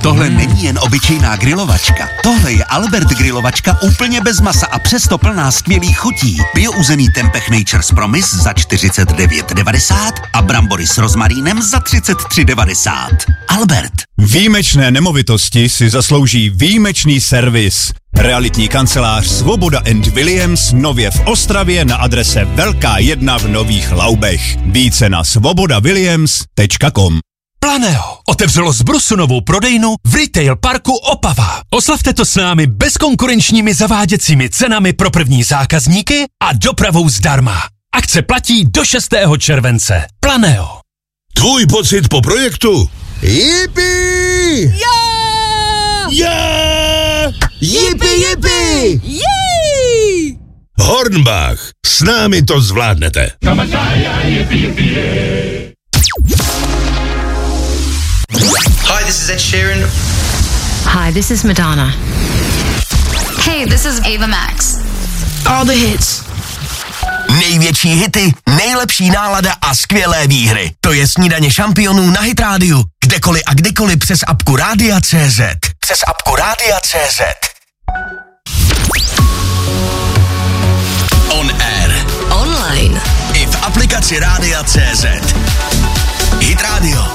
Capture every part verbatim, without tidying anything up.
Tohle není jen obyčejná grilovačka. Tohle je Albert grilovačka úplně bez masa a přesto plná skvělých chutí. Biouzený tempeh Nature's Promise za čtyřicet devět devadesát a brambory s rozmarínem za třicet tři devadesát. Albert. Výjimečné nemovitosti si zaslouží výjimečný servis. Realitní kancelář Svoboda and Williams nově v Ostravě na adrese Velká jedna v Nových Laubech. Více na svoboda williams tečka com. Planeo otevřelo zbrusu novou prodejnu v Retail Parku Opava. Oslavte to s námi bezkonkurenčními zaváděcími cenami pro první zákazníky a dopravou zdarma. Akce platí do šestého července. Planeo. Tvůj pocit po projektu? Yippie! Yeah! Yeah! Yippie, yippie! Yay! Hornbach, s námi to zvládnete. Hi, this is Ed Sheeran. Hi, this is Madonna. Hey, this is Ava Max. All the hits. Největší hity, nejlepší nálada a skvělé výhry. To je Snídaně šampionů na Hit Rádiu. Kdekoliv a kdykoliv přes apku Rádia tečka cé zet. Přes apku Rádia tečka cé zet. On air. Online. I v aplikaci Rádia tečka cé zet. Hit Radio.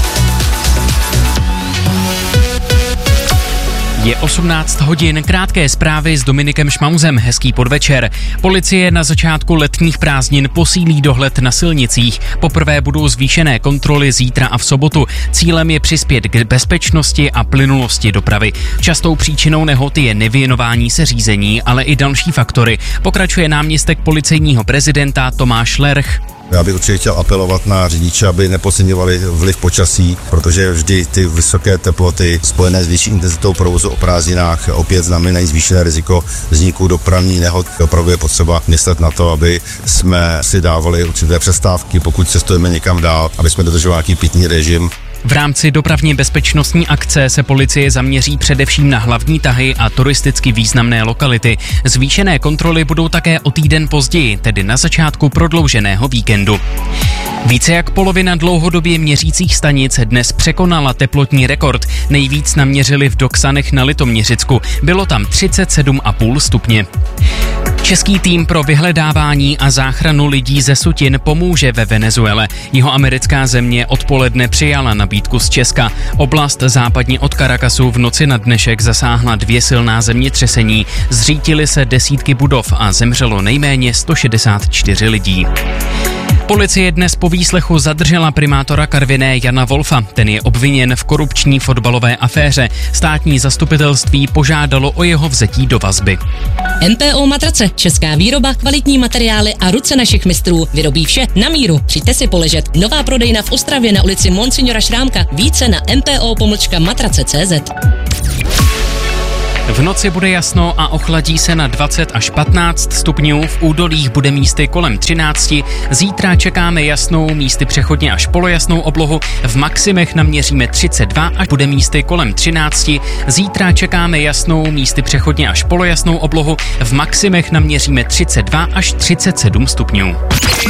Je osmnáct hodin, krátké zprávy s Dominikem Šmauzem, hezký podvečer. Policie na začátku letních prázdnin posílí dohled na silnicích. Poprvé budou zvýšené kontroly zítra a v sobotu. Cílem je přispět k bezpečnosti a plynulosti dopravy. Častou příčinou nehod je nevěnování se řízení, ale i další faktory. Pokračuje náměstek policejního prezidenta Tomáš Lerch. Já bych určitě chtěl apelovat na řidiče, aby nepodceňovali vliv počasí, protože vždy ty vysoké teploty spojené s vyšší intenzitou provozu o prázdninách opět znamenají zvýšené riziko vzniku dopravní nehod. Opravdu je potřeba myslet na to, aby jsme si dávali určité přestávky, pokud cestujeme někam dál, aby jsme dodržovali nějaký pitný režim. V rámci dopravně bezpečnostní akce se policie zaměří především na hlavní tahy a turisticky významné lokality. Zvýšené kontroly budou také o týden později, tedy na začátku prodlouženého víkendu. Více jak polovina dlouhodobě měřících stanic dnes překonala teplotní rekord. Nejvíc naměřili v Doksanech na Litoměřicku. Bylo tam třicet sedm celá pět stupně. Český tým pro vyhledávání a záchranu lidí ze sutin pomůže ve Venezuele. Jihoamerická země odpoledne přijala nabídku z Česka. Oblast západně od Caracasu v noci na dnešek zasáhla dvě silná zemětřesení. Zřítily se desítky budov a zemřelo nejméně sto šedesát čtyři lidí. Policie dnes po výslechu zadržela primátora Karviné Jana Wolfa. Ten je obviněn v korupční fotbalové aféře. Státní zastupitelství požádalo o jeho vzetí do vazby. M P O Matrace, česká výroba, kvalitní materiály a ruce našich mistrů. Vyrobí vše na míru. Přijďte si poležet. Nová prodejna v Ostravě na ulici Monsignora Šrámka. Více na m p o pomlčka matrace tečka cé zet. V noci bude jasno a ochladí se na dvacet až patnáct stupňů, v údolích bude místy kolem třináct. Zítra čekáme jasnou, místy přechodně až polojasnou oblohu, v maximech naměříme třicet dva až bude místy kolem třináct. Zítra čekáme jasnou, místy přechodně až polojasnou oblohu, v maximech naměříme třicet dva až třicet sedm stupňů.